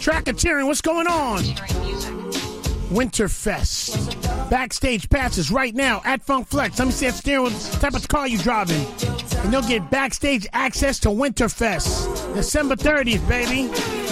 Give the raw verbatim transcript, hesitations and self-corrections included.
Tracketeering, what's going on? Winterfest. Backstage passes right now at Funk Flex. Let me see that steering wheel, type of car you driving. And you'll get backstage access to Winterfest. December thirtieth, baby.